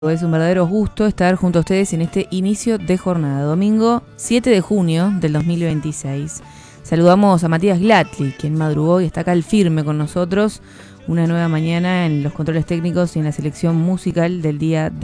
Es un verdadero gusto estar junto a ustedes en este inicio de jornada, domingo 7 de junio del 2026. Saludamos a Matías Glatli, quien madrugó y está acá al firme con nosotros. Una nueva mañana en los controles técnicos y en la selección musical del día de